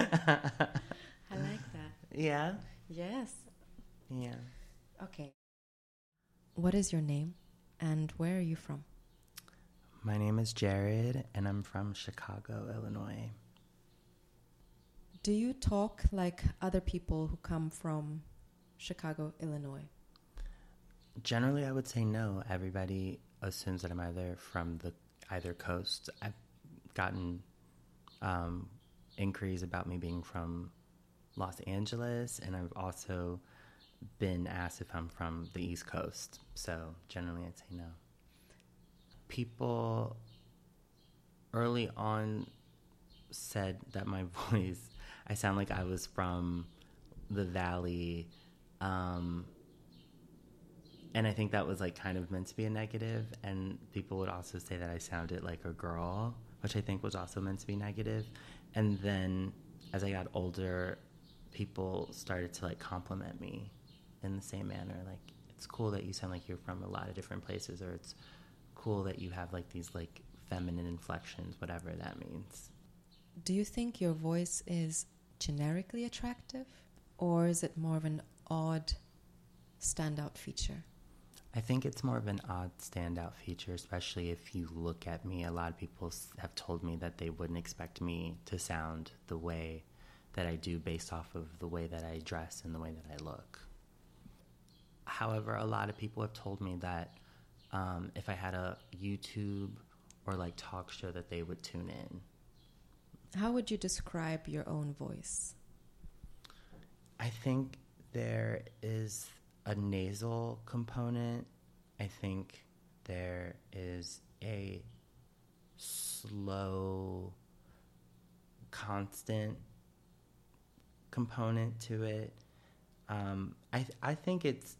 I like that. Yeah? Yes. Yeah. Okay. What is your name and where are you from? My name is Jared, and I'm from Chicago, Illinois. Do you talk like other people who come from Chicago, Illinois? Generally, I would say no. Everybody assumes that I'm either from either coast. I've gotten inquiries about me being from Los Angeles, and I've also been asked if I'm from the East Coast. So generally, I'd say no. People early on said that my voice, I sound like I was from the Valley. And I think that was like kind of meant to be a negative. And people would also say that I sounded like a girl, which I think was also meant to be negative. And then as I got older, people started to like compliment me in the same manner. Like, it's cool that you sound like you're from a lot of different places, or it's cool that you have like these like feminine inflections, whatever that means. Do you think your voice is generically attractive, or is it more of an odd standout feature? I think it's more of an odd standout feature, especially if you look at me. A lot of people have told me that they wouldn't expect me to sound the way that I do based off of the way that I dress and the way that I look. However, a lot of people have told me that if I had a YouTube or like talk show, that they would tune in. How would you describe your own voice? I think there is a nasal component. I think there is a slow, constant component to it. I think it's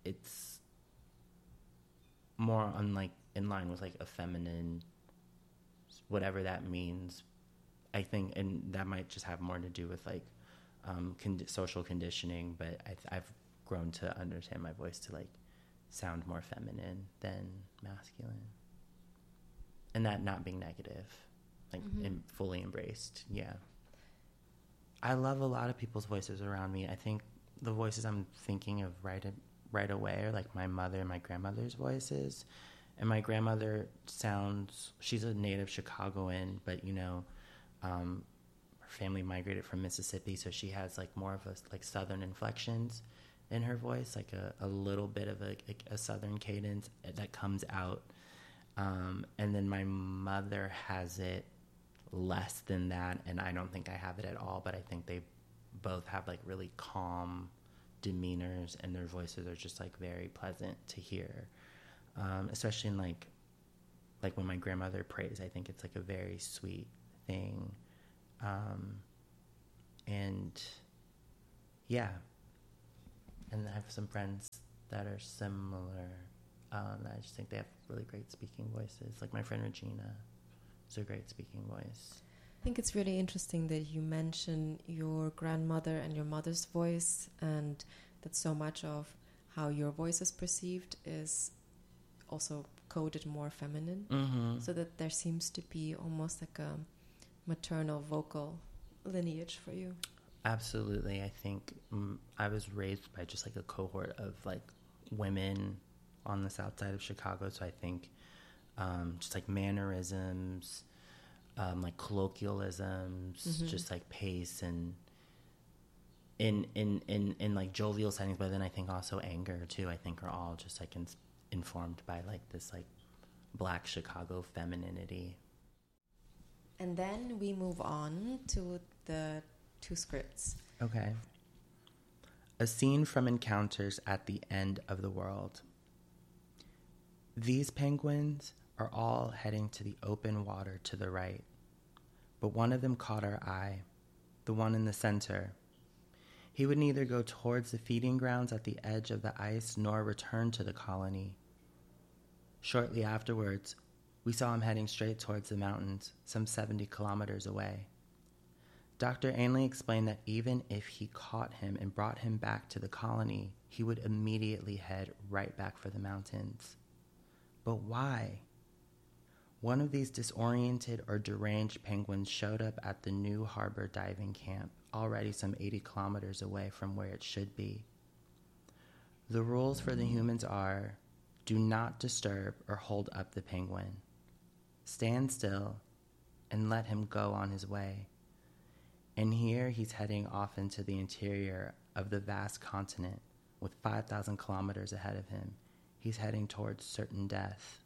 more on like in line with like a feminine, whatever that means. I think, and that might just have more to do with like social conditioning, but I've grown to understand my voice to like sound more feminine than masculine, and that not being negative, like fully embraced. Yeah, I love a lot of people's voices around me. I think the voices I'm thinking of right away are like my mother and my grandmother's voices. And my grandmother she's a native Chicagoan, but you know, her family migrated from Mississippi, so she has like more of a like southern inflections in her voice, like a little bit of a southern cadence that comes out. And then my mother has it less than that, and I don't think I have it at all, but I think they both have like really calm demeanors, and their voices are just like very pleasant to hear. Especially in like when my grandmother prays, I think it's like a very sweet thing. And yeah, and I have some friends that are similar. I just think they have really great speaking voices. Like my friend Regina is a great speaking voice. I think it's really interesting that you mention your grandmother and your mother's voice, and that so much of how your voice is perceived is also coded more feminine. Mm-hmm. So that there seems to be almost like a maternal vocal lineage for you. Absolutely. I think I was raised by just like a cohort of like women on the south side of Chicago, so I think just like mannerisms, like colloquialisms, just like pace and in like jovial settings, but then I think also anger too, I think are all just like informed by like this like Black Chicago femininity. And then we move on to the two scripts. Okay. A scene from Encounters at the End of the World. These penguins are all heading to the open water to the right, but one of them caught our eye, the one in the center. He would neither go towards the feeding grounds at the edge of the ice nor return to the colony. Shortly afterwards, we saw him heading straight towards the mountains, some 70 kilometers away. Dr. Ainley explained that even if he caught him and brought him back to the colony, he would immediately head right back for the mountains. But why? One of these disoriented or deranged penguins showed up at the New Harbor diving camp, already some 80 kilometers away from where it should be. The rules for the humans are, do not disturb or hold up the penguin. Stand still and let him go on his way. And here he's heading off into the interior of the vast continent with 5,000 kilometers ahead of him. He's heading towards certain death.